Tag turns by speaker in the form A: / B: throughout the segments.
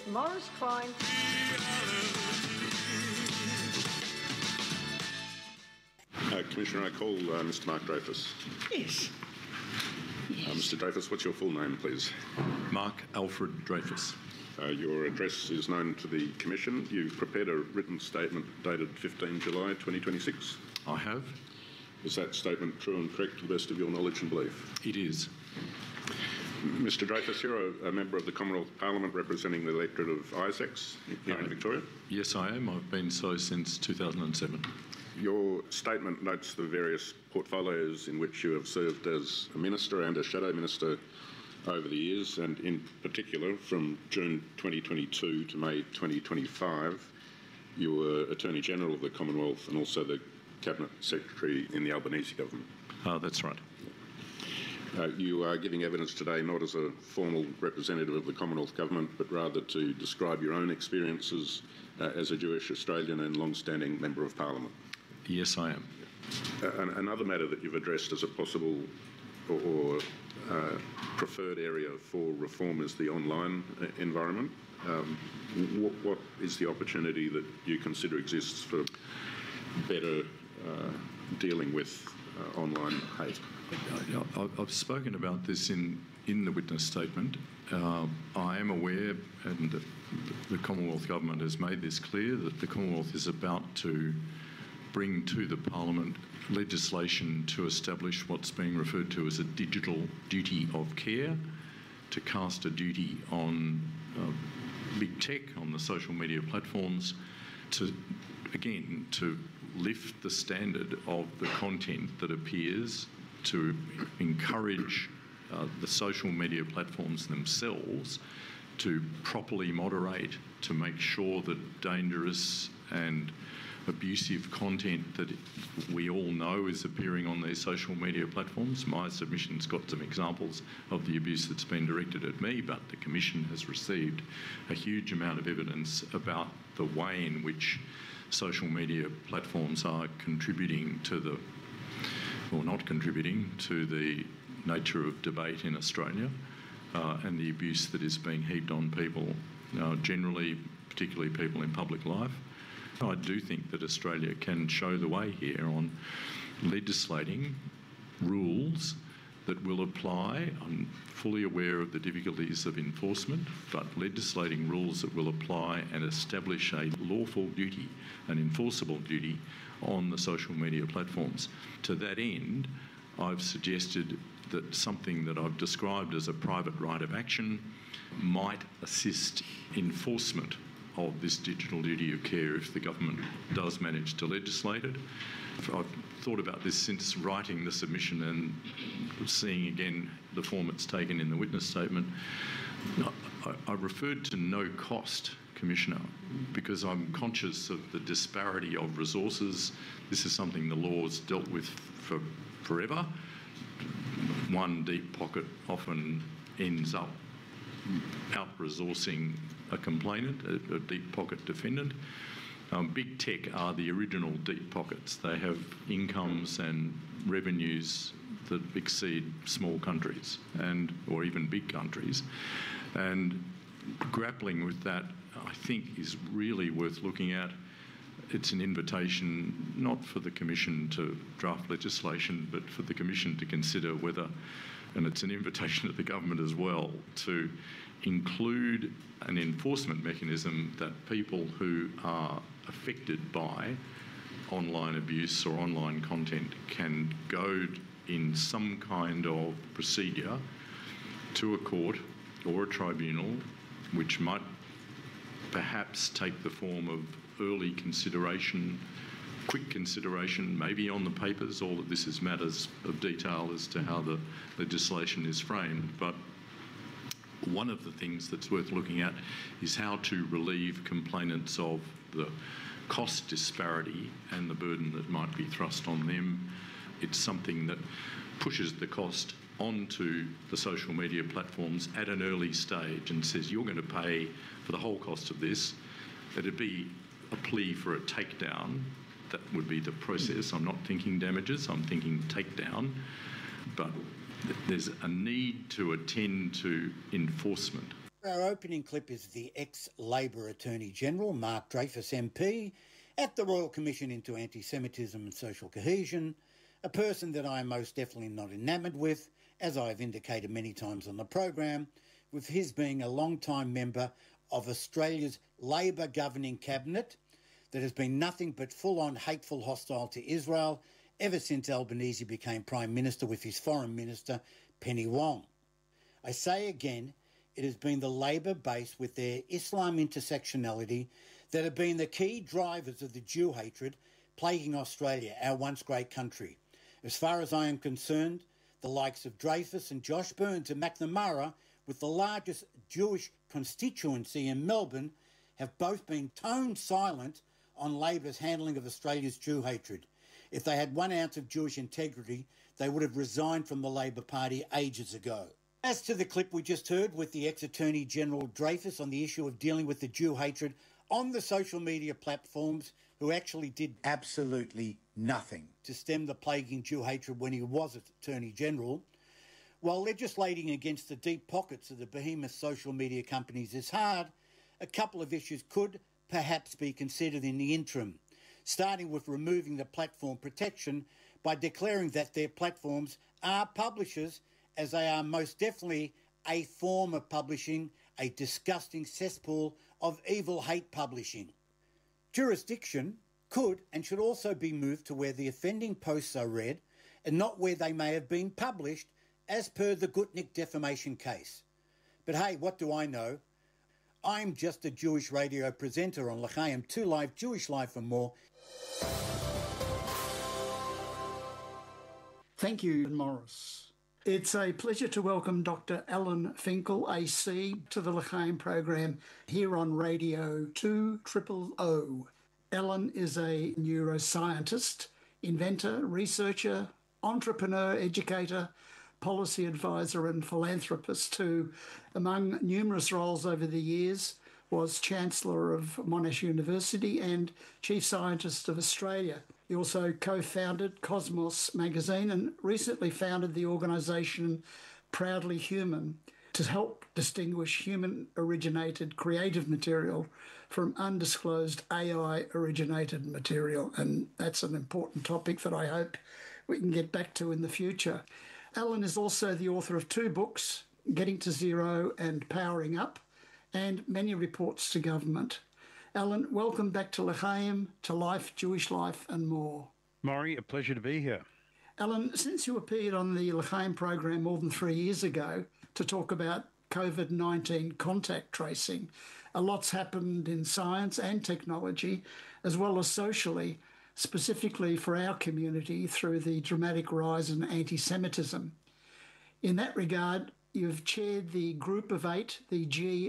A: Maurice Klein.
B: Commissioner, I call Mr. Mark Dreyfus.
C: Yes.
B: Mr. Dreyfus, what's your full name, please?
D: Mark Alfred Dreyfus.
B: Your address is known to the Commission. You've prepared a written statement dated 15 July 2026.
D: I have.
B: Is that statement true and correct to the best of your knowledge and belief?
D: It is.
B: Mr. Dreyfus, you're a member of the Commonwealth Parliament representing the electorate of Isaacs here in Victoria?
D: Yes, I am. I've been so since 2007.
B: Your statement notes the various portfolios in which you have served as a minister and a shadow minister over the years, and in particular from June 2022 to May 2025, you were Attorney General of the Commonwealth and also the Cabinet Secretary in the Albanese government.
D: That's right.
B: You are giving evidence today not as a formal representative of the Commonwealth Government, but rather to describe your own experiences as a Jewish Australian and long-standing Member of Parliament.
D: Yes, I am.
B: Another matter that you've addressed as a possible or preferred area for reform is the online environment. What is the opportunity that you consider exists for better dealing with online hate?
D: I've spoken about this in the witness statement. I am aware, and the Commonwealth Government has made this clear, that the Commonwealth is about to bring to the Parliament legislation to establish what's being referred to as a digital duty of care, to cast a duty on big tech, on the social media platforms, to lift the standard of the content that appears, to encourage the social media platforms themselves to properly moderate, to make sure that dangerous and abusive content that we all know is appearing on these social media platforms. My submission's got some examples of the abuse that's been directed at me, but the Commission has received a huge amount of evidence about the way in which social media platforms are contributing to the, or not contributing to the nature of debate in Australia, and the abuse that is being heaped on people generally, particularly people in public life. I do think that Australia can show the way here on legislating rules that will apply. I'm fully aware of the difficulties of enforcement, but legislating rules that will apply and establish a lawful duty, an enforceable duty on the social media platforms. To that end, I've suggested that something that I've described as a private right of action might assist enforcement of this digital duty of care if the government does manage to legislate it. I've thought about this since writing the submission and seeing again the form it's taken in the witness statement. I referred to no cost, Commissioner, because I'm conscious of the disparity of resources. This is something the law's dealt with for forever. One deep pocket often ends up out-resourcing a complainant, a deep pocket defendant. Big tech are the original deep pockets. They have incomes and revenues that exceed small countries or even big countries. And grappling with that, I think, is really worth looking at. It's an invitation not for the Commission to draft legislation, but for the Commission to consider whether, and it's an invitation to the government as well, to include an enforcement mechanism that people who are affected by online abuse or online content can go in some kind of procedure to a court or a tribunal, which might perhaps take the form of early consideration, quick consideration, maybe on the papers. All of this is matters of detail as to how the legislation is framed. But one of the things that's worth looking at is how to relieve complainants of the cost disparity and the burden that might be thrust on them. It's something that pushes the cost onto the social media platforms at an early stage and says you're going to pay for the whole cost of this. It'd be a plea for a takedown. That would be the process. I'm not thinking damages, I'm thinking takedown. But there's a need to attend to enforcement
A: Our opening clip is the ex-Labor Attorney-General, Mark Dreyfus MP, at the Royal Commission into Anti-Semitism and Social Cohesion, a person that I am most definitely not enamoured with, as I have indicated many times on the program, with his being a long-time member of Australia's Labor governing cabinet that has been nothing but full-on hateful, hostile to Israel ever since Albanese became Prime Minister with his Foreign Minister, Penny Wong. I say again, it has been the Labor base with their Islam intersectionality that have been the key drivers of the Jew hatred plaguing Australia, our once great country. As far as I am concerned, the likes of Dreyfus and Josh Burns and McNamara, with the largest Jewish constituency in Melbourne, have both been tone silent on Labor's handling of Australia's Jew hatred. If they had 1 ounce of Jewish integrity, they would have resigned from the Labor Party ages ago. As to the clip we just heard with the ex-Attorney General Dreyfus on the issue of dealing with the Jew hatred on the social media platforms, who actually did
C: absolutely nothing
A: to stem the plaguing Jew hatred when he was Attorney General, while legislating against the deep pockets of the behemoth social media companies is hard, a couple of issues could perhaps be considered in the interim, starting with removing the platform protection by declaring that their platforms are publishers, as they are most definitely a form of publishing, a disgusting cesspool of evil hate publishing. Jurisdiction could and should also be moved to where the offending posts are read and not where they may have been published, as per the Gutnick defamation case. But hey, what do I know? I'm just a Jewish radio presenter on L'chaim 2 Live, Jewish Life and more.
E: Thank you, Morris. It's a pleasure to welcome Dr. Alan Finkel, AC, to the L'chaim program here on Radio 200. Alan is a neuroscientist, inventor, researcher, entrepreneur, educator, policy advisor and philanthropist who, among numerous roles over the years, was Chancellor of Monash University and Chief Scientist of Australia. He also co-founded Cosmos magazine and recently founded the organisation Proudly Human to help distinguish human-originated creative material from undisclosed AI-originated material. And that's an important topic that I hope we can get back to in the future. Alan is also the author of 2 books, Getting to Zero and Powering Up, and many reports to government. Alan, welcome back to L'chaim, to Life, Jewish Life and more.
F: Maury, a pleasure to be here.
E: Alan, since you appeared on the L'chaim program more than 3 years ago to talk about COVID-19 contact tracing, a lot's happened in science and technology, as well as socially, specifically for our community through the dramatic rise in anti-Semitism. In that regard, you've chaired the Group of 8, the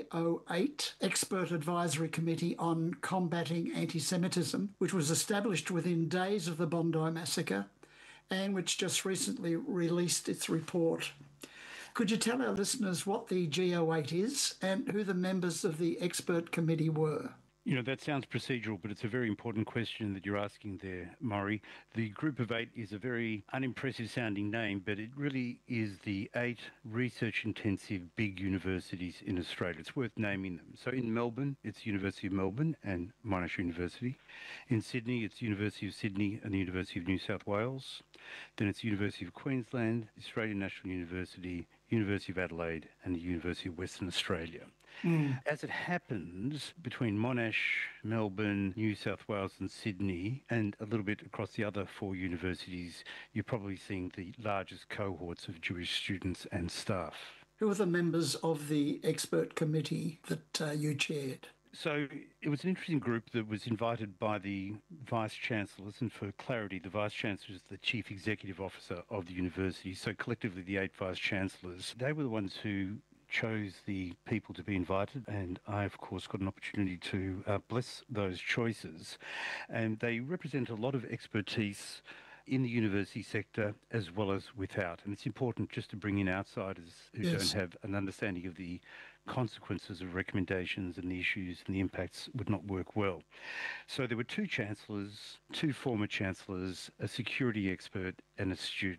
E: GO8, Expert Advisory Committee on Combating Anti-Semitism, which was established within days of the Bondi Massacre and which just recently released its report. Could you tell our listeners what the GO8 is and who the members of the expert committee were?
F: You know, that sounds procedural, but it's a very important question that you're asking there, Maury. The Group of 8 is a very unimpressive sounding name, but it really is the 8 research-intensive big universities in Australia. It's worth naming them. So in Melbourne, it's University of Melbourne and Monash University. In Sydney, it's University of Sydney and the University of New South Wales. Then it's University of Queensland, Australian National University, University of Adelaide and the University of Western Australia. As it happens, between Monash, Melbourne, New South Wales and Sydney, and a little bit across the other 4 universities, you're probably seeing the largest cohorts of Jewish students and staff.
E: Who are the members of the expert committee that you chaired?
F: So it was an interesting group that was invited by the Vice-Chancellors, and for clarity, the Vice-Chancellor is the Chief Executive Officer of the university, so collectively the 8 Vice-Chancellors. They were the ones who chose the people to be invited, and I, of course, got an opportunity to bless those choices. And they represent a lot of expertise in the university sector as well as without. And it's important just to bring in outsiders who don't have an understanding of the consequences of recommendations and the issues and the impacts would not work well. So there were 2 chancellors, 2 former chancellors, a security expert and a student.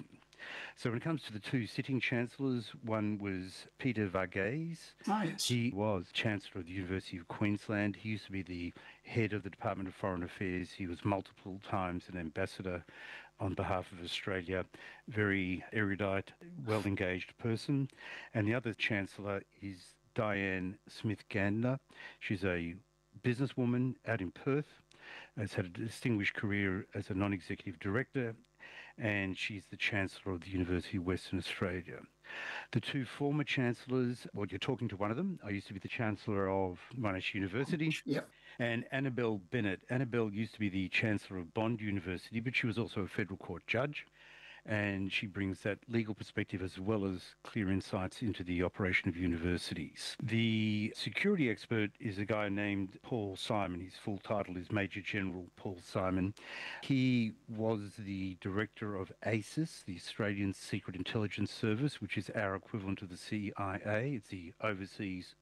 F: So when it comes to the two sitting chancellors, one was Peter Varghese.
E: Oh, yes.
F: He was Chancellor of the University of Queensland. He used to be the head of the Department of Foreign Affairs. He was multiple times an ambassador on behalf of Australia. Very erudite, well-engaged person. And the other Chancellor is Diane Smith-Gandner. She's a businesswoman out in Perth, has had a distinguished career as a non-executive director, and she's the Chancellor of the University of Western Australia. The two former Chancellors, well, you're talking to one of them. I used to be the Chancellor of Monash University.
E: Yep.
F: And Annabelle Bennett. Annabelle used to be the Chancellor of Bond University, but she was also a federal court judge. And she brings that legal perspective as well as clear insights into the operation of universities. The security expert is a guy named Paul Simon. His full title is Major General Paul Simon. He was the director of ASIS, the Australian Secret Intelligence Service, which is our equivalent of the CIA. It's the overseas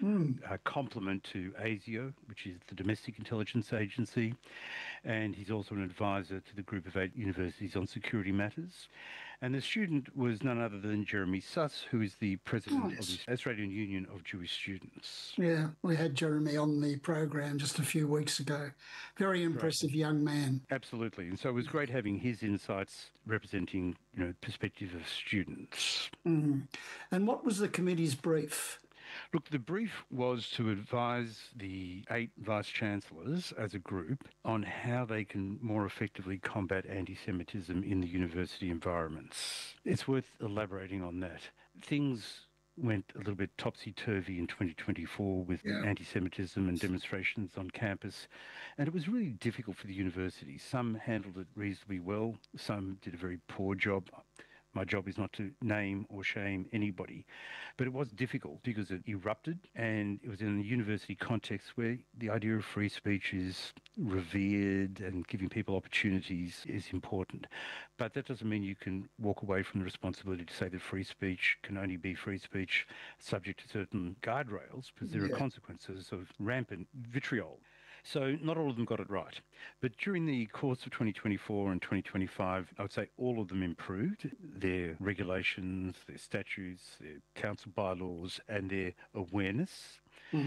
F: complement to ASIO, which is the Domestic Intelligence Agency, and he's also an advisor to the Group of 8 universities on security matters. And the student was none other than Jeremy Suss, who is the president of the Australian Union of Jewish Students.
E: Yeah, we had Jeremy on the program just a few weeks ago. Very impressive young man.
F: Absolutely. And so it was great having his insights representing, perspective of students.
E: And what was the committee's brief?
F: Look, the brief was to advise the 8 vice-chancellors as a group on how they can more effectively combat anti-Semitism in the university environments. It's worth elaborating on that. Things went a little bit topsy-turvy in 2024 with anti-Semitism and demonstrations on campus, and it was really difficult for the university. Some handled it reasonably well, some did a very poor job. My job is not to name or shame anybody, but it was difficult because it erupted, and it was in a university context where the idea of free speech is revered and giving people opportunities is important. But that doesn't mean you can walk away from the responsibility to say that free speech can only be free speech subject to certain guardrails, because there are consequences of rampant vitriol. So not all of them got it right. But during the course of 2024 and 2025, I would say all of them improved their regulations, their statutes, their council bylaws, and their awareness.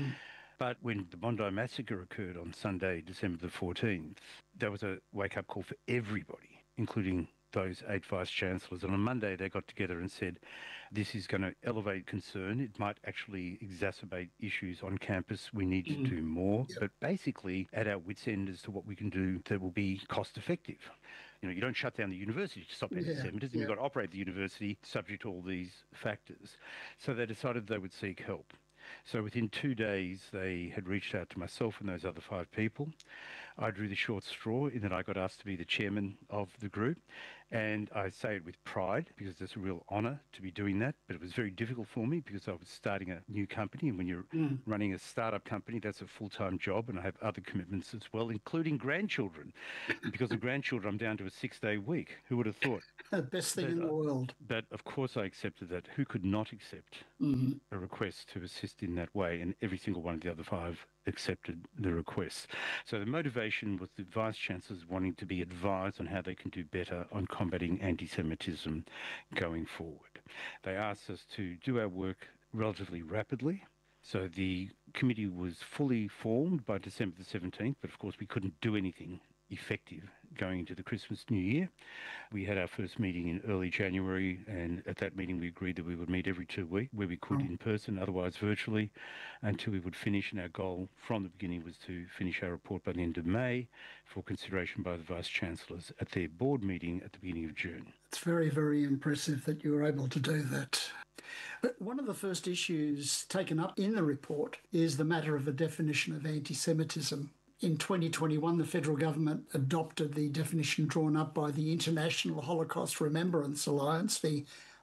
F: But when the Bondi massacre occurred on Sunday, December the 14th, that was a wake-up call for everybody, including those 8 vice-chancellors. And on Monday, they got together and said, this is going to elevate concern. It might actually exacerbate issues on campus. We need to do more. But basically, at our wits' end as to what we can do that will be cost-effective. You don't shut down the university to stop anti-Semitism. You've got to operate the university subject to all these factors. So they decided they would seek help. So within 2 days, they had reached out to myself and those other 5 people. I drew the short straw in that I got asked to be the chairman of the group. And I say it with pride because it's a real honour to be doing that. But it was very difficult for me because I was starting a new company. And when you're running a startup company, that's a full-time job. And I have other commitments as well, including grandchildren. And because of grandchildren, I'm down to a 6-day week. Who would have thought?
E: The best thing in the world.
F: But of course I accepted that. Who could not accept a request to assist in that way? And every single one of the other 5 accepted the request. So the motivation was the vice-chancellors wanting to be advised on how they can do better on combating anti-Semitism going forward. They asked us to do our work relatively rapidly. So the committee was fully formed by December the 17th, but of course we couldn't do anything effective going into the Christmas New Year. We had our first meeting in early January, and at that meeting we agreed that we would meet every 2 weeks where we could in person, otherwise virtually, until we would finish. And our goal from the beginning was to finish our report by the end of May for consideration by the Vice-Chancellors at their board meeting at the beginning of June.
E: It's very, very impressive that you were able to do that. But one of the first issues taken up in the report is the matter of a definition of anti-Semitism. In 2021, the federal government adopted the definition drawn up by the International Holocaust Remembrance Alliance, the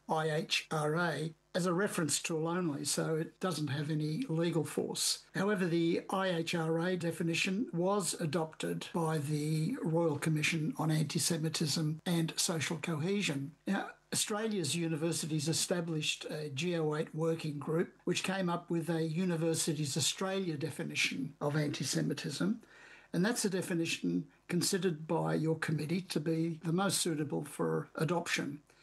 E: IHRA, as a reference tool only, so it doesn't have any legal force. However, the IHRA definition was adopted by the Royal Commission on Anti-Semitism and Social Cohesion. Now, Australia's universities established a Geo8 working group which came up with a Universities Australia definition of anti-Semitism, and that's a definition considered by your committee to be the most suitable for adoption.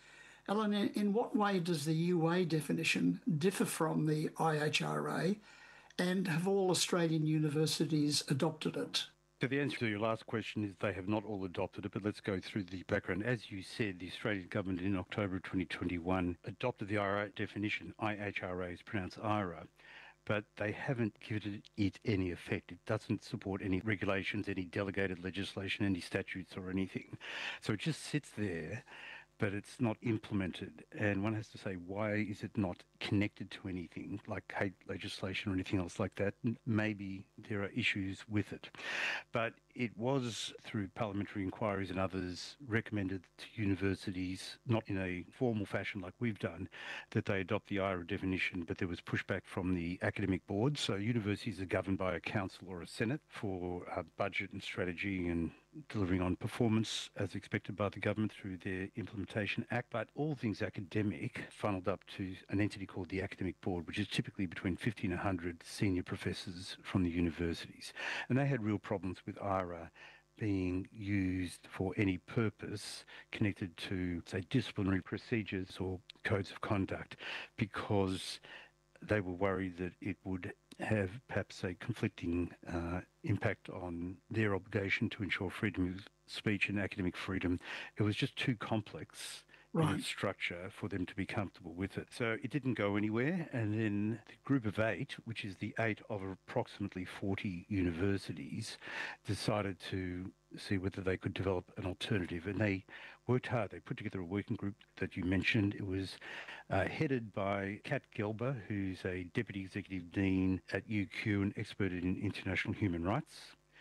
E: Alan, in what way does the UA definition differ from the IHRA, and have all Australian universities adopted it?
F: So the answer to your last question is they have not all adopted it, but let's go through the background. As you said, the Australian government in October 2021 adopted the IRA definition. IHRA is pronounced IRA, but they haven't given it any effect. It doesn't support any regulations, any delegated legislation, any statutes or anything. So it just sits there, but it's not implemented. And one has to say, why is it not connected to anything like hate legislation or anything else like that? Maybe there are issues with it. But it was, through parliamentary inquiries and others, recommended to universities, not in a formal fashion like we've done, that they adopt the IRA definition, but there was pushback from the academic board. So universities are governed by a council or a senate for budget and strategy and delivering on performance as expected by the government through their Implementation Act. But all things academic funneled up to an entity called the Academic Board, which is typically between 50 and 100 senior professors from the universities. And they had real problems with IRA being used for any purpose connected to, say, disciplinary procedures or codes of conduct, because they were worried that it would have perhaps a conflicting impact on their obligation to ensure freedom of speech and academic freedom. It was just too complex in its structure for them to be comfortable with it. So it didn't go anywhere. And then the group of 8, which is the 8 of approximately 40 universities, decided to see whether they could develop an alternative. And they worked hard. They put together a working group that you mentioned. It was headed by Kat Gelber, who's a Deputy Executive Dean at UQ and expert in international human rights,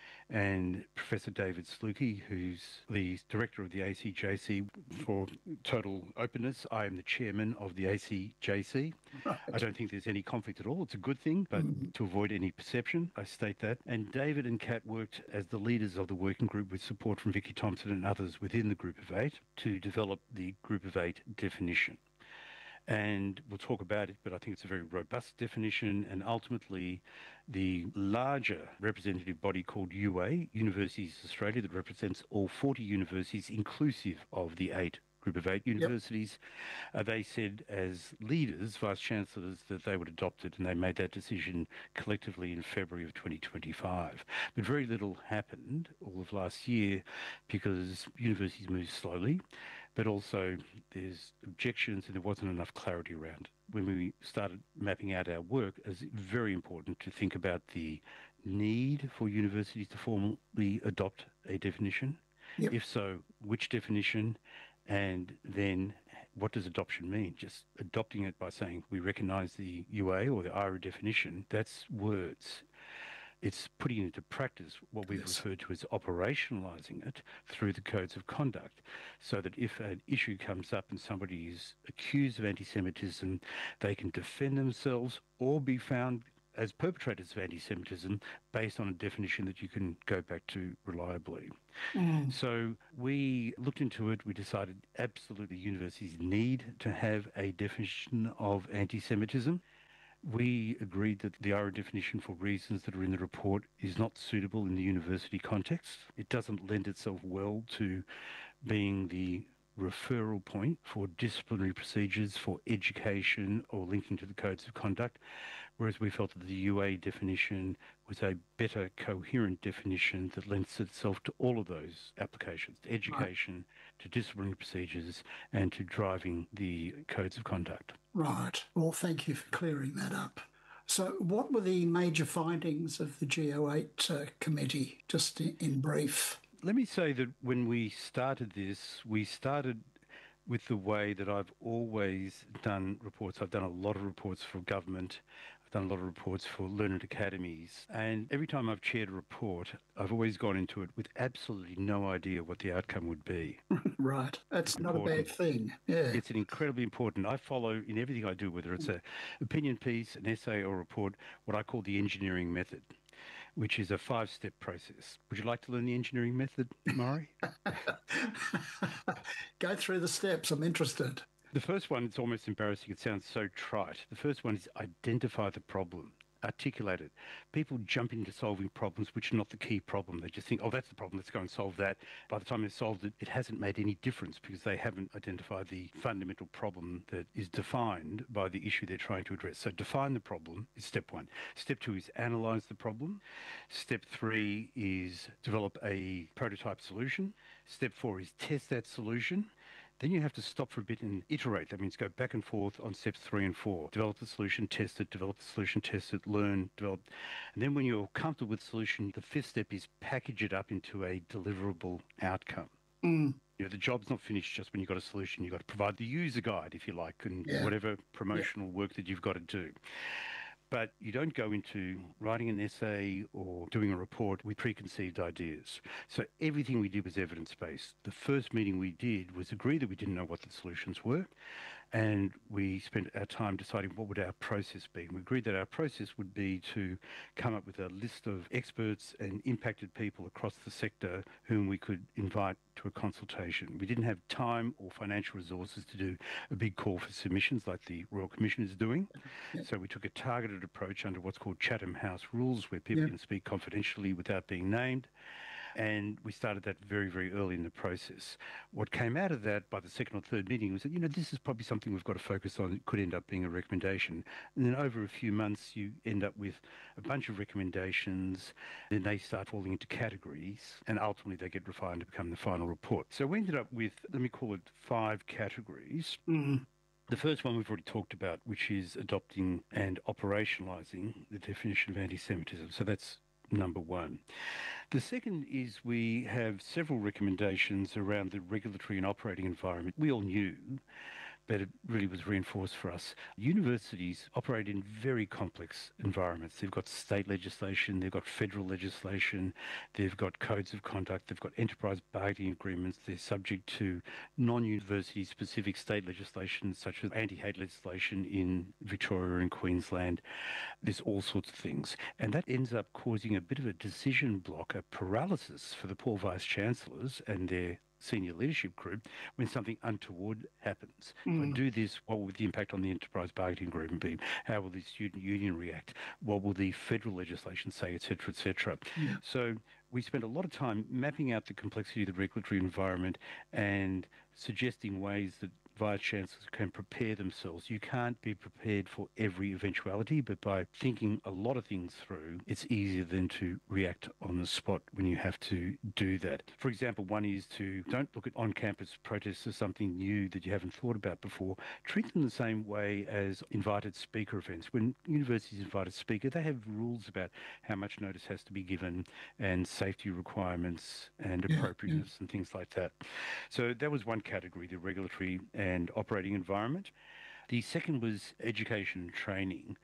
F: and Professor David Sluky, who's the Director of the ACJC. For total openness, I am the Chairman of the ACJC. Right. I don't think there's any conflict at all. It's a good thing, but to avoid any perception, I state that. And David and Kat worked as the leaders of the working group with support from Vicky Thompson and others within the Group of 8 to develop the Group of 8 definition. And we'll talk about it, but I think it's a very robust definition. And ultimately, the larger representative body called UA, Universities Australia, that represents all 40 universities, inclusive of the 8 Group of 8 universities, they said as leaders, vice-chancellors, that they would adopt it, and they made that decision collectively in February of 2025. But very little happened all of last year because universities moved slowly, but also there's objections and there wasn't enough clarity around it. When we started mapping out our work, it's very important to think about the need for universities to formally adopt a definition. If so, which definition? And then what does adoption mean? Just adopting it by saying we recognise the UA or the IRA definition, that's words. It's putting it into practice, what we've referred to as operationalising it through the codes of conduct, so that if an issue comes up and somebody is accused of anti-Semitism, they can defend themselves or be found as perpetrators of anti-Semitism based on a definition that you can go back to reliably. So we looked into it. We decided absolutely universities need to have a definition of anti-Semitism. We agreed that the IRA definition, for reasons that are in the report, is not suitable in the university context. It doesn't lend itself well to being the referral point for disciplinary procedures, for education, or linking to the codes of conduct, whereas we felt that the UA definition was a better coherent definition that lends itself to all of those applications, to education, to disciplinary procedures, and to driving the codes of conduct.
E: Right. Well, thank you for clearing that up. So what were the major findings of the GO8 committee, just in brief?
F: Let me say that when we started this, we started with the way that I've always done reports. I've done a lot of reports for government. I've done a lot of reports for learned academies. And every time I've chaired a report, I've always gone into it with absolutely no idea what the outcome would be.
E: Right. That's not a bad thing. Yeah.
F: It's an incredibly important. I follow in everything I do, whether it's an opinion piece, an essay or a report, what I call the engineering method, which is a 5-step process. Would you like to learn the engineering method, Murray?
E: Go through the steps. I'm interested.
F: The first one, it's almost embarrassing. It sounds so trite. The first one is identify the problem. articulate it. People jump into solving problems which are not the key problem. They just think, oh, that's the problem, let's go and solve that. By the time they've solved it, it hasn't made any difference because they haven't identified the fundamental problem that is defined by the issue they're trying to address. So define the problem is step one. Step two is analyse the problem. Step three is develop a prototype solution. Step four is test that solution. Then you have to stop for a bit and iterate. That means go back and forth on steps 3 and 4. Develop the solution, test it, develop the solution, test it, learn, develop. And then when you're comfortable with the solution, the fifth step is package it up into a deliverable outcome. You know, the job's not finished just when you've got a solution. You've got to provide the user guide, if you like, and whatever promotional work that you've got to do. But you don't go into writing an essay or doing a report with preconceived ideas. So everything we did was evidence-based. The first meeting we did was agree that we didn't know what the solutions were, and we spent our time deciding what would our process be. And we agreed that our process would be to come up with a list of experts and impacted people across the sector whom we could invite to a consultation. We didn't have time or financial resources to do a big call for submissions like the Royal Commission is doing. So we took a targeted approach under what's called Chatham House rules, where people can speak confidentially without being named. And we started that very, very early in the process. What came out of that by the second or third meeting was that, you know, this is probably something we've got to focus on. It could end up being a recommendation. And then over a few months, you end up with a bunch of recommendations. Then they start falling into categories, and ultimately they get refined to become the final report. So we ended up with, let me call it 5 categories. The first one we've already talked about, which is adopting and operationalising the definition of anti-Semitism. So that's number one. The second is we have several recommendations around the regulatory and operating environment. We all knew, but it really was reinforced for us. Universities operate in very complex environments. They've got state legislation, they've got federal legislation, they've got codes of conduct, they've got enterprise bargaining agreements, they're subject to non-university specific state legislation such as anti-hate legislation in Victoria and Queensland. There's all sorts of things. And that ends up causing a bit of a decision block, a paralysis for the poor vice-chancellors and their senior leadership group when something untoward happens. If I do this, what will the impact on the enterprise bargaining agreement be? How will the student union react? What will the federal legislation say, et cetera, et cetera? So we spent a lot of time mapping out the complexity of the regulatory environment and suggesting ways that vice-chancellors can prepare themselves. You can't be prepared for every eventuality, but by thinking a lot of things through, it's easier than to react on the spot when you have to do that. For example, one is to don't look at on-campus protests as something new that you haven't thought about before. Treat them the same way as invited speaker events. When universities invite a speaker, they have rules about how much notice has to be given and safety requirements and appropriateness and things like that. So that was one category, the regulatory and operating environment. The second was education and training.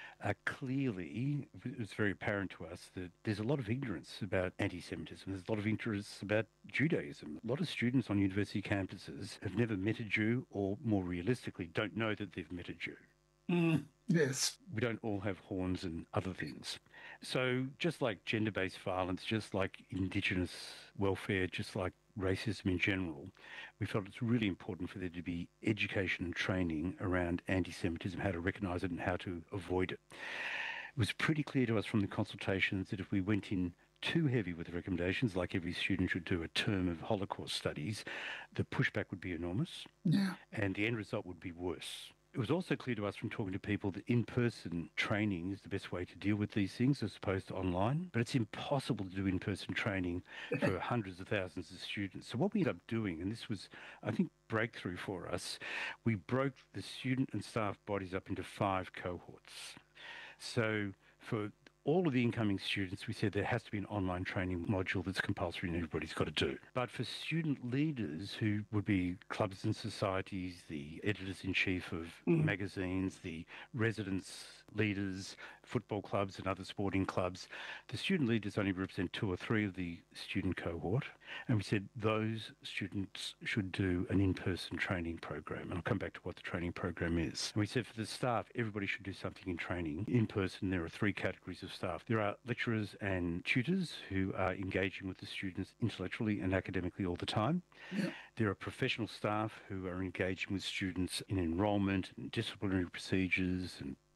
F: Clearly, it was very apparent to us that there's a lot of ignorance about anti-Semitism. There's a lot of ignorance about Judaism. A lot of students on university campuses have never met a Jew, or more realistically, don't know that they've met a Jew.
E: Yes.
F: We don't all have horns and other things. So just like gender-based violence, just like Indigenous welfare, just like racism in general, we felt it's really important for there to be education and training around anti-Semitism, how to recognise it and how to avoid it. It was pretty clear to us from the consultations that if we went in too heavy with the recommendations, like every student should do a term of Holocaust studies, the pushback would be enormous and the end result would be worse. It was also clear to us from talking to people that in-person training is the best way to deal with these things as opposed to online, but it's impossible to do in-person training for hundreds of thousands of students. So what we ended up doing, and this was, I think, breakthrough for us, we broke the student and staff bodies up into 5 cohorts. So for all of the incoming students, we said there has to be an online training module that's compulsory and everybody's got to do. But for student leaders who would be clubs and societies, the editors-in-chief of magazines, the residents leaders, football clubs and other sporting clubs, the student leaders only represent 2 or 3 of the student cohort. And we said those students should do an in-person training program. And I'll come back to what the training program is. And we said for the staff, everybody should do something in training. In person, there are 3 categories of staff. There are lecturers and tutors who are engaging with the students intellectually and academically all the time. There are professional staff who are engaging with students in enrolment and disciplinary procedures and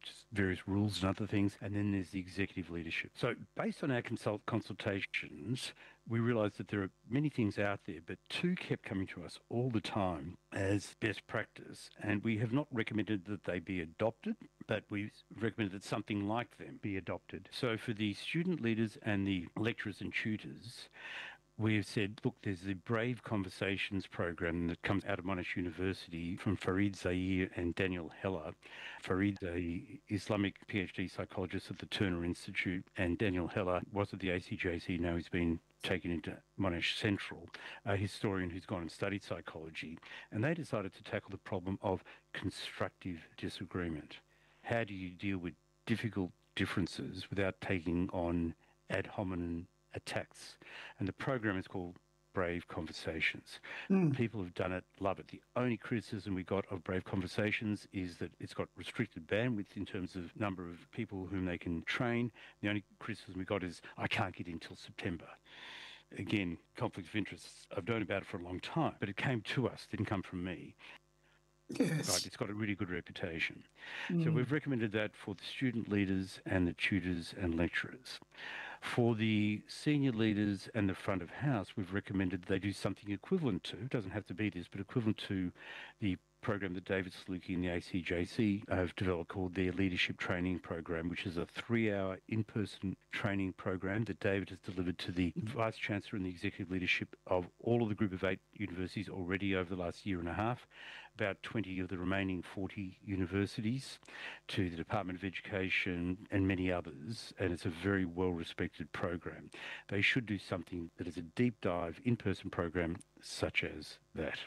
F: just various rules and other things, and then there's the executive leadership. So based on our consultations, we realised that there are many things out there, but two kept coming to us all the time as best practice, and we have not recommended that they be adopted, but we recommended that something like them be adopted. So for the student leaders and the lecturers and tutors, we've said, look, there's the Brave Conversations program that comes out of Monash University from Farid Zaire and Daniel Heller. Farid's a Islamic PhD psychologist at the Turner Institute, and Daniel Heller was at the ACJC. Now he's been taken into Monash Central, a historian who's gone and studied psychology. And they decided to tackle the problem of constructive disagreement. How do you deal with difficult differences without taking on ad hominem attacks? And the program is called Brave Conversations. People who've done it love it. The only criticism we got of Brave Conversations is that it's got restricted bandwidth in terms of number of people whom they can train. The only criticism we got is, I can't get in till September. Again, conflict of interest. I've known about it for a long time, but it came to us, didn't come from me.
E: Yes.
F: Right, it's got a really good reputation. So we've recommended that for the student leaders and the tutors and lecturers. For the senior leaders and the front of house, we've recommended they do something equivalent to, it doesn't have to be this, but equivalent to the program that David Saluki and the ACJC have developed called their Leadership Training Program, which is a 3-hour in-person training program that David has delivered to the Vice-Chancellor and the Executive Leadership of all of the Group of 8 universities already over the last year and a half, about 20 of the remaining 40 universities, to the Department of Education and many others, and it's a very well-respected program. They should do something that is a deep dive in-person program such as that.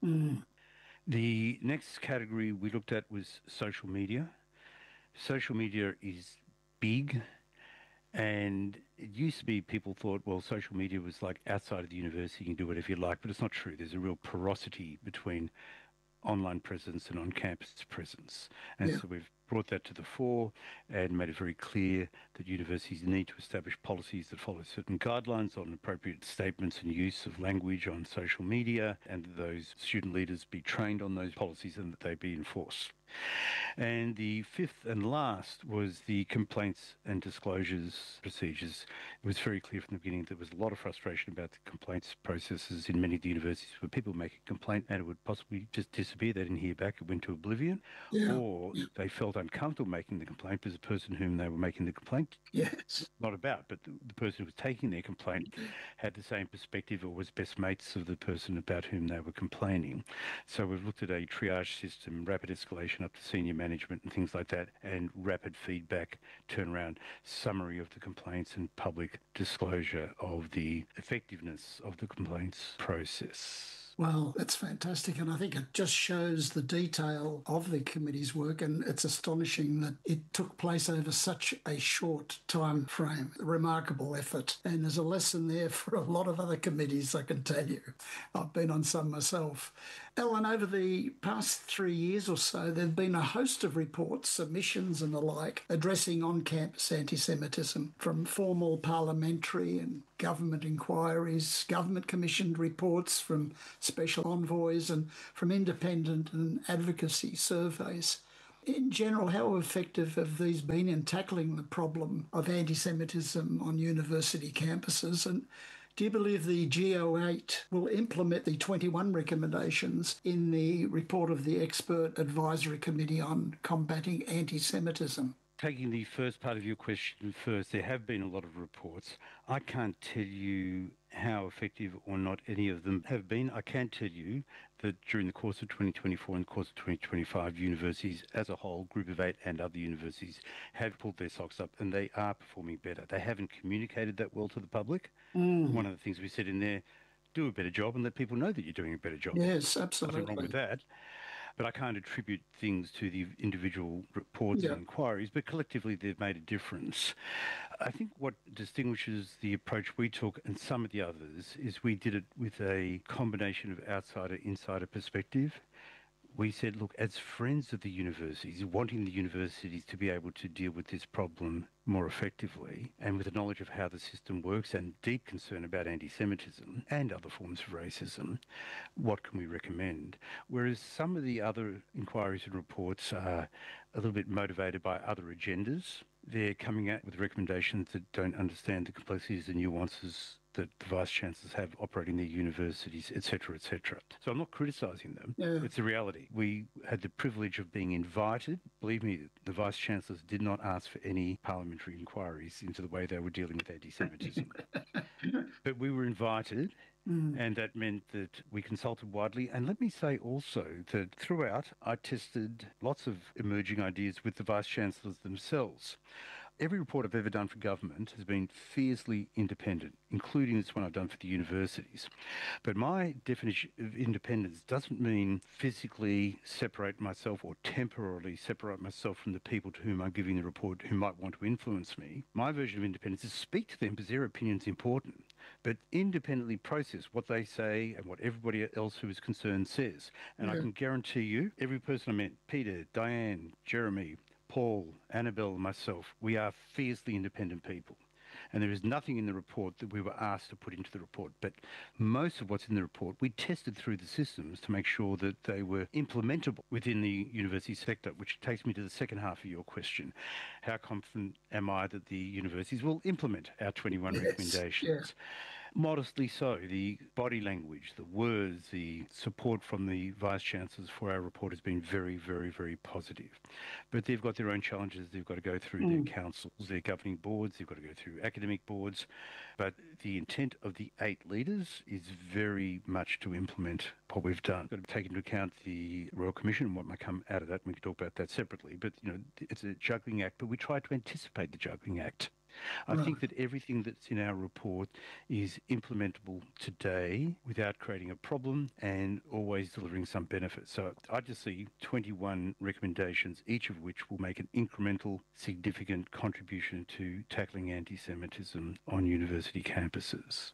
F: The next category we looked at was social media. Social media is big, and it used to be people thought, well, social media was like outside of the university, you can do whatever you like, but it's not true. There's a real porosity between online presence and on-campus presence. And so we've brought that to the fore and made it very clear that universities need to establish policies that follow certain guidelines on appropriate statements and use of language on social media, and that those student leaders be trained on those policies and that they be enforced. And the fifth and last was the complaints and disclosures procedures. It was very clear from the beginning there was a lot of frustration about the complaints processes in many of the universities where people make a complaint and it would possibly just disappear. They didn't hear back, it went to oblivion, or they felt uncomfortable making the complaint because the person whom they were making the complaint not about, but the person who was taking their complaint had the same perspective or was best mates of the person about whom they were complaining. So we've looked at a triage system, rapid escalation up to senior management and things like that, and rapid feedback, turnaround, summary of the complaints and public disclosure of the effectiveness of the complaints process.
E: Well, that's fantastic. And I think it just shows the detail of the committee's work. And it's astonishing that it took place over such a short time frame. Remarkable effort. And there's a lesson there for a lot of other committees, I can tell you. I've been on some myself. Ellen, over the past 3 years or so, there have been a host of reports, submissions and the like, addressing on-campus anti-Semitism, from formal parliamentary and government inquiries, government-commissioned reports from special envoys and from independent and advocacy surveys. In general, how effective have these been in tackling the problem of anti-Semitism on university campuses? And do you believe the GO8 will implement the 21 recommendations in the report of the Expert Advisory Committee on Combating Anti-Semitism?
F: Taking the first part of your question first, there have been a lot of reports. I can't tell you how effective or not any of them have been. I can tell you that during the course of 2024 and the course of 2025, universities as a whole, Group of 8 and other universities, have pulled their socks up and they are performing better. They haven't communicated that well to the public. One of the things we said in there, do a better job and let people know that you're doing a better job.
E: Yes, absolutely.
F: Nothing wrong with that. But I can't attribute things to the individual reports and inquiries, but collectively they've made a difference. I think what distinguishes the approach we took and some of the others is we did it with a combination of outsider-insider perspective. we said, look, as friends of the universities, wanting the universities to be able to deal with this problem more effectively and with a knowledge of how the system works and deep concern about anti-Semitism and other forms of racism, what can we recommend? Whereas some of the other inquiries and reports are a little bit motivated by other agendas. They're coming out with recommendations that don't understand the complexities and nuances that the vice-chancellors have operating their universities, etc., etc. So I'm not criticising them.
E: Yeah.
F: It's a reality. We had the privilege of being invited. Believe me, the vice-chancellors did not ask for any parliamentary inquiries into the way they were dealing with anti-Semitism. But we were invited, and that meant that we consulted widely. And let me say also that throughout, I tested lots of emerging ideas with the vice-chancellors themselves. Every report I've ever done for government has been fiercely independent, including this one I've done for the universities. But my definition of independence doesn't mean physically separate myself or temporarily separate myself from the people to whom I'm giving the report who might want to influence me. My version of independence is speak to them because their opinion's important, but independently process what they say and what everybody else who is concerned says. And I can guarantee you, every person I met, Peter, Diane, Jeremy, Paul, Annabelle, and myself, we are fiercely independent people. And there is nothing in the report that we were asked to put into the report. But most of what's in the report, we tested through the systems to make sure that they were implementable within the university sector, which takes me to the second half of your question. How confident am I that the universities will implement our 21 recommendations?
E: Yes.
F: Modestly so. The body language, the words, the support from the vice-chancellors for our report has been very, very, very positive. But they've got their own challenges. They've got to go through their councils, their governing boards. They've got to go through academic boards. But the intent of the 8 leaders is very much to implement what we've done. Got to take into account the Royal Commission and what might come out of that. We can talk about that separately. But, you know, it's a juggling act, but we try to anticipate the juggling act. I think that everything that's in our report is implementable today without creating a problem and always delivering some benefit. So I just see 21 recommendations, each of which will make an incremental, significant contribution to tackling anti-Semitism on university campuses.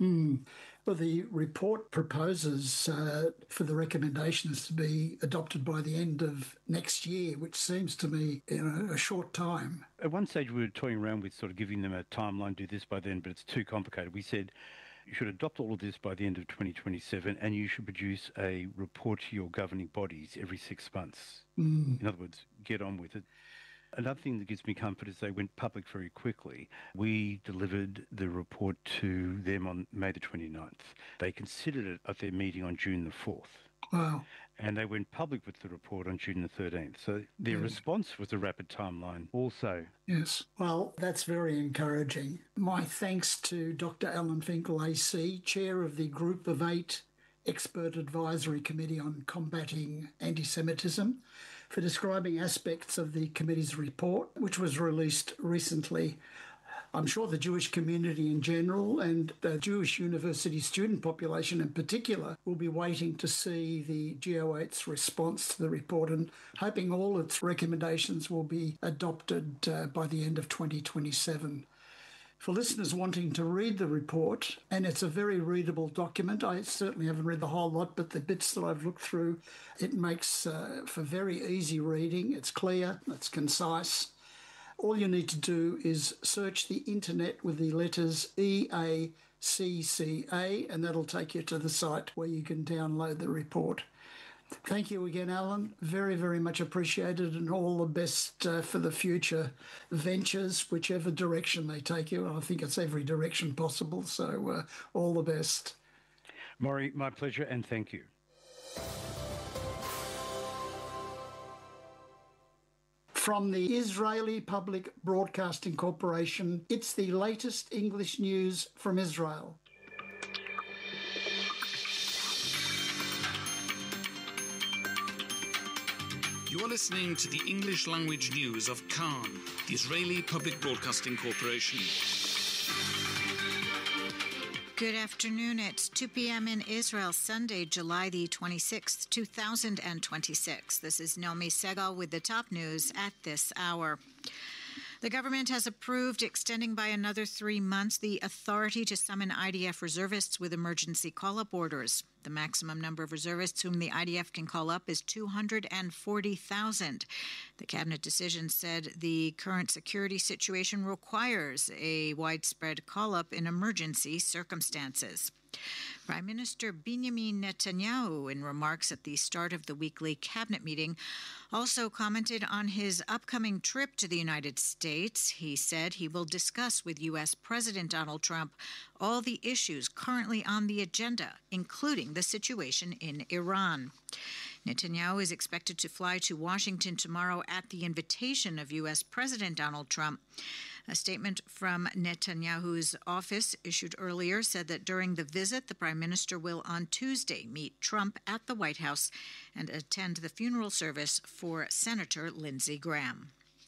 E: Well, the report proposes for the recommendations to be adopted by the end of next year, which seems to me a short time.
F: At one stage, we were toying around with sort of giving them a timeline, do this by then, but it's too complicated. We said you should adopt all of this by the end of 2027 and you should produce a report to your governing bodies every 6 months. In other words, get on with it. Another thing that gives me comfort is they went public very quickly. We delivered the report to them on May the 29th. They considered it at their meeting on June the 4th.
E: Wow.
F: And they went public with the report on June the 13th. So their response was a rapid timeline also.
E: Yes. Well, that's very encouraging. My thanks to Dr. Alan Finkel, AC, Chair of the Group of 8 Expert Advisory Committee on Combating Anti-Semitism, for describing aspects of the committee's report, which was released recently. I'm sure the Jewish community in general and the Jewish university student population in particular will be waiting to see the GO8's response to the report and hoping all its recommendations will be adopted by the end of 2027. For listeners wanting to read the report, and it's a very readable document, I certainly haven't read the whole lot, but the bits that I've looked through, it makes for very easy reading. It's clear, it's concise. All you need to do is search the internet with the letters EACCA, and that'll take you to the site where you can download the report. Thank you again, Alan. Very, very much appreciated, and all the best for the future ventures, whichever direction they take you. I think it's every direction possible, so all the best.
F: Maury, my pleasure, and thank you.
E: From the Israeli Public Broadcasting Corporation, it's the latest English news from Israel.
G: You are listening to the English language news of Khan, the Israeli Public Broadcasting Corporation.
H: Good afternoon. It's 2 p.m. in Israel, Sunday, July the 26th, 2026. This is Naomi Segal with the top news at this hour. The government has approved extending by another 3 months the authority to summon IDF reservists with emergency call-up orders. The maximum number of reservists whom the IDF can call up is 240,000. The cabinet decision said the current security situation requires a widespread call-up in emergency circumstances. Prime Minister Benjamin Netanyahu, in remarks at the start of the weekly cabinet meeting, also commented on his upcoming trip to the United States. He said he will discuss with U.S. President Donald Trump all the issues currently on the agenda, including the situation in Iran. Netanyahu is expected to fly to Washington tomorrow at the invitation of U.S. President Donald Trump. A statement from Netanyahu's office issued earlier said that during the visit, the Prime Minister will on Tuesday meet Trump at the White House and attend the funeral service for Senator Lindsey Graham.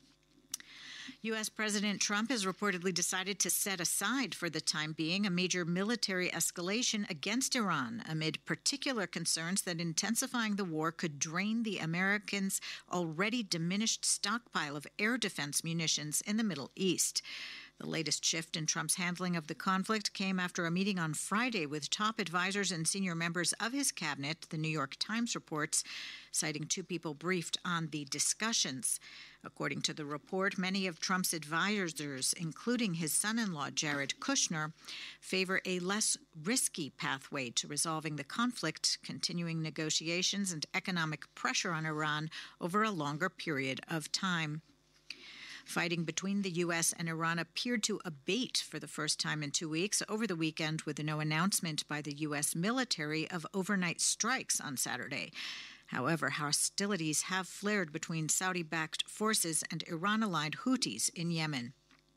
H: U.S. President Trump has reportedly decided to set aside for the time being a major military escalation against Iran amid particular concerns that intensifying the war could drain the Americans' already diminished stockpile of air defense munitions in the Middle East. The latest shift in Trump's handling of the conflict came after a meeting on Friday with top advisors and senior members of his cabinet, the New York Times reports, citing 2 people briefed on the discussions. According to the report, many of Trump's advisors, including his son-in-law Jared Kushner, favor a less risky pathway to resolving the conflict, continuing negotiations and economic pressure on Iran over a longer period of time. Fighting between the U.S. and Iran appeared to abate for the first time in 2 weeks over the weekend, with no announcement by the U.S. military of overnight strikes on Saturday. However, hostilities have flared between Saudi-backed forces and Iran-aligned Houthis in Yemen.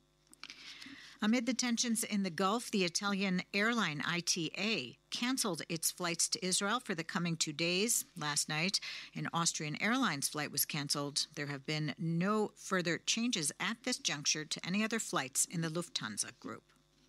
H: Amid the tensions in the Gulf, the Italian airline ITA canceled its flights to Israel for the coming 2 days. Last night, an Austrian Airlines flight was canceled. There have been no further changes at this juncture to any other flights in the Lufthansa group.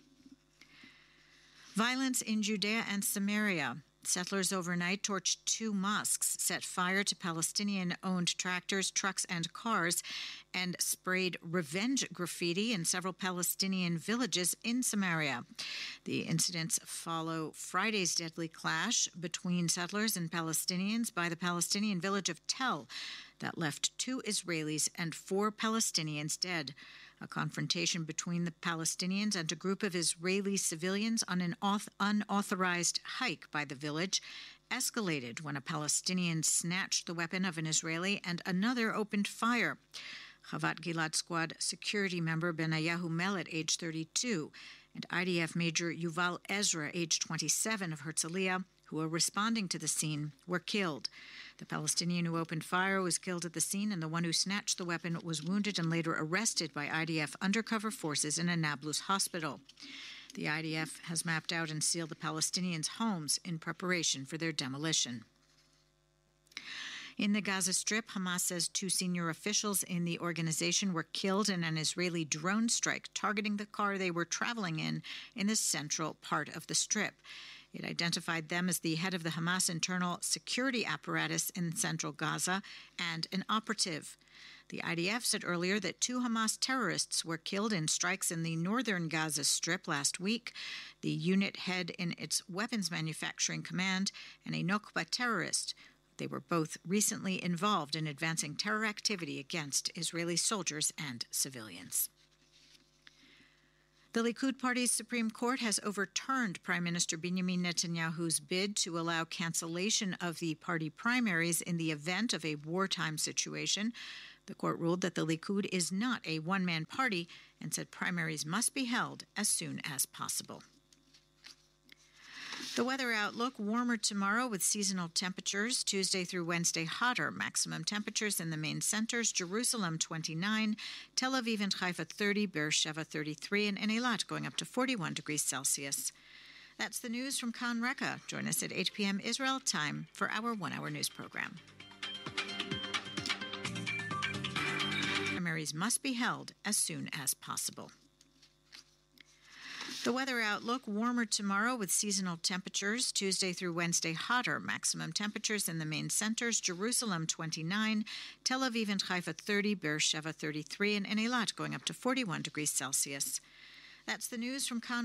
H: Violence in Judea and Samaria. Settlers overnight torched 2 mosques, set fire to Palestinian-owned tractors, trucks, and cars, and sprayed revenge graffiti in several Palestinian villages in Samaria. The incidents follow Friday's deadly clash between settlers and Palestinians by the Palestinian village of Tel that left 2 Israelis and 4 Palestinians dead. A confrontation between the Palestinians and a group of Israeli civilians on an unauthorized hike by the village escalated when a Palestinian snatched the weapon of an Israeli and another opened fire. Chavat Gilad Squad security member Benayahu Mellet, age 32, and IDF Major Yuval Ezra, age 27, of Herzliya, who were responding to the scene, were killed. The Palestinian who opened fire was killed at the scene, and the one who snatched the weapon was wounded and later arrested by IDF undercover forces in a Nablus hospital. The IDF has mapped out and sealed the Palestinians' homes in preparation for their demolition. In the Gaza Strip, Hamas says 2 senior officials in the organization were killed in an Israeli drone strike targeting the car they were traveling in the central part of the Strip. It identified them as the head of the Hamas internal security apparatus in central Gaza and an operative. The IDF said earlier that 2 Hamas terrorists were killed in strikes in the northern Gaza Strip last week. The unit head in its weapons manufacturing command and a Nokba terrorist. They were both recently involved in advancing terror activity against Israeli soldiers and civilians. The Likud Party's Supreme Court has overturned Prime Minister Benjamin Netanyahu's bid to allow cancellation of the party primaries in the event of a wartime situation. The court ruled that the Likud is not a one-man party and said primaries must be held as soon as possible. The weather outlook: warmer tomorrow with seasonal temperatures. Tuesday through Wednesday hotter. Maximum temperatures in the main centers: Jerusalem 29, Tel Aviv and Haifa 30, Beersheba 33, and Eilat going up to 41 degrees Celsius. That's the news from Kan Reka. Join us at 8 p.m. Israel time for our one-hour news program. Primaries must be held as soon as possible. The weather outlook: warmer tomorrow with seasonal temperatures. Tuesday through Wednesday, hotter. Maximum temperatures in the main centers: Jerusalem 29, Tel Aviv and Haifa 30, Beersheba 33, and Eilat going up to 41 degrees Celsius. That's the news from Kan